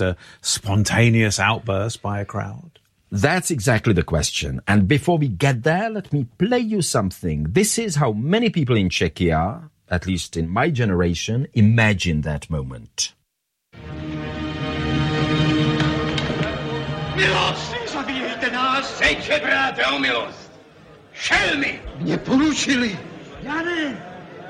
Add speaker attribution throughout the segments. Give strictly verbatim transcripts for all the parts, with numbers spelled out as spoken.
Speaker 1: just a spontaneous outburst by a crowd?
Speaker 2: That's exactly the question. And before we get there, let me play you something. This is how many people in Czechia, at least in my generation, imagine that moment.
Speaker 3: Milost! Zavíjejte nás! Sejče, bráte, o milost! Šelmy! Mě poručili! Já ne!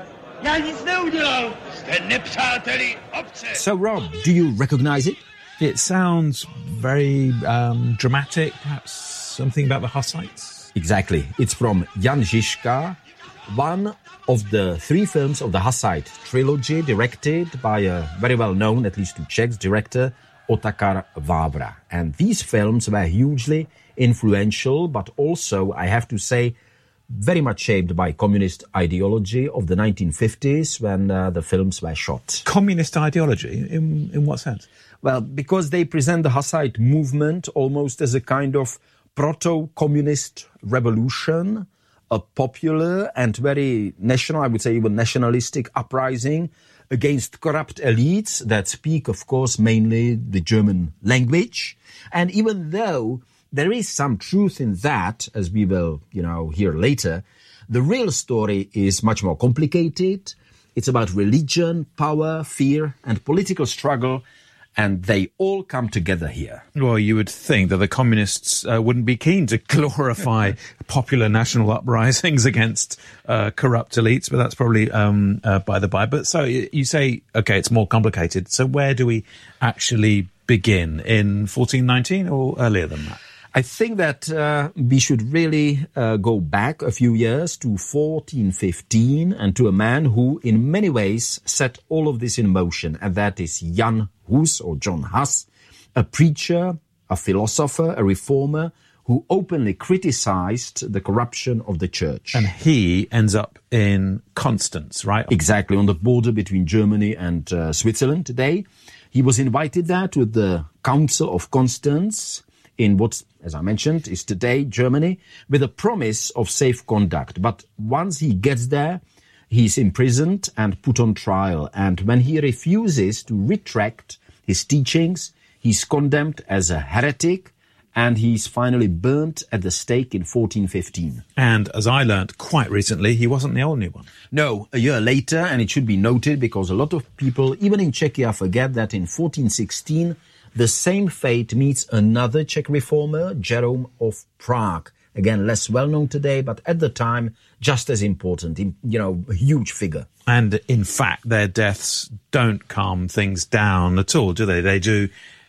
Speaker 3: Já nic neudělal! Jste nepřáteli obce!
Speaker 2: So, Rob, do you recognize it?
Speaker 1: It sounds very um, dramatic, perhaps something about the Hussites?
Speaker 2: Exactly. It's from Jan Žižka, one of the three films of the Hussite trilogy, directed by a very well-known, at least to Czechs, director, Otakar Vávra. And these films were hugely influential, but also, I have to say, very much shaped by communist ideology of the nineteen fifties when uh, the films were shot.
Speaker 1: Communist ideology? In, in what sense?
Speaker 2: Well, because they present the Hussite movement almost as a kind of proto-communist revolution, a popular and very national, I would say even nationalistic uprising against corrupt elites that speak, of course, mainly the German language. And even though there is some truth in that, as we will, you know, hear later, the real story is much more complicated. It's about religion, power, fear, and political struggle, and they all come together here.
Speaker 1: Well, you would think that the communists uh, wouldn't be keen to glorify popular national uprisings against uh, corrupt elites, but that's probably um, uh, by the by. But so you say, okay, it's more complicated. So where do we actually begin? In fourteen nineteen or earlier than that?
Speaker 2: I think that uh, we should really uh, go back a few years to fourteen fifteen and to a man who in many ways set all of this in motion, and that is Jan Hus, or John Huss, a preacher, a philosopher, a reformer, who openly criticized the corruption of the church.
Speaker 1: And he ends up in Constance, right?
Speaker 2: Exactly, on the border between Germany and uh, Switzerland today. He was invited there to the Council of Constance, in what, as I mentioned, is today Germany, with a promise of safe conduct. But once he gets there, he's imprisoned and put on trial. And when he refuses to retract his teachings, he's condemned as a heretic, and he's finally burnt at the stake in fourteen fifteen.
Speaker 1: And as I learnt quite recently, he wasn't the only one.
Speaker 2: No, a year later, and it should be noted because a lot of people, even in Czechia, forget that in fourteen sixteen, the same fate meets another Czech reformer, Jerome of Prague. Again, less well-known today, but at the time, just as important, you know, a huge figure.
Speaker 1: And in fact, their deaths don't calm things down at all, do they? They do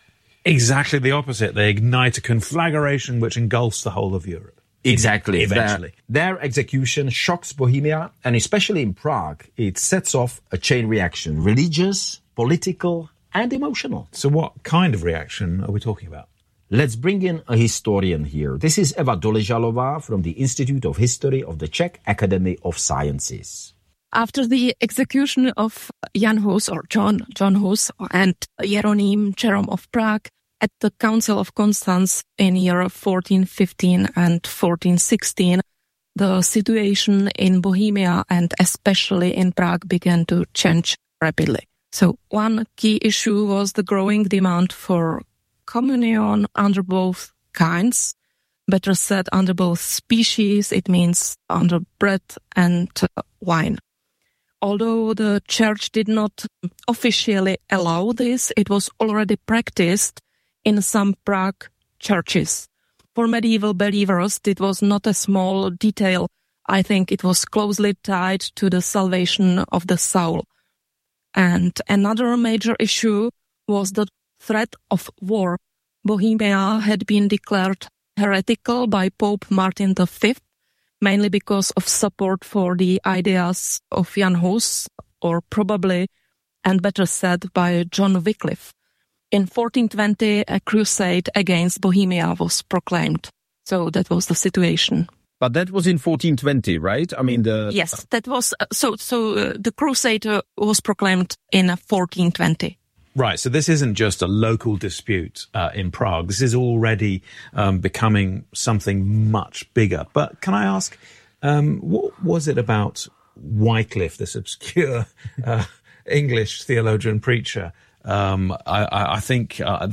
Speaker 1: exactly the opposite. They ignite a conflagration which engulfs the whole of Europe.
Speaker 2: Exactly.
Speaker 1: Eventually.
Speaker 2: Their, their execution shocks Bohemia, and especially in Prague, it sets off a chain reaction, religious, political, and emotional.
Speaker 1: So what kind of reaction are we talking about?
Speaker 2: Let's bring in a historian here. This is Eva Doležalová from the Institute of History of the Czech Academy of Sciences.
Speaker 4: After the execution of Jan Hus, or John, John Hus, and Jeronim Jerome of Prague at the Council of Constance in year fourteen fifteen and fourteen sixteen, the situation in Bohemia and especially in Prague began to change rapidly. So one key issue was the growing demand for communion under both kinds, better said, under both species. It means under bread and wine. Although the church did not officially allow this, it was already practiced in some Prague churches. For medieval believers, it was not a small detail. I think it was closely tied to the salvation of the soul. And another major issue was the threat of war. Bohemia had been declared heretical by Pope Martin the Fifth, mainly because of support for the ideas of Jan Hus, or probably, and better said, by John Wycliffe. In fourteen twenty, a crusade against Bohemia was proclaimed. So that was the situation.
Speaker 5: But that was in fourteen twenty, right? I mean, the...
Speaker 4: Yes, that was, uh, so, so uh, the crusade uh, was proclaimed in uh, fourteen twenty.
Speaker 1: Right, so this isn't just a local dispute uh, in Prague. This is already um, becoming something much bigger. But can I ask, um, what was it about Wycliffe, this obscure uh, English theologian preacher? Um, I, I think uh,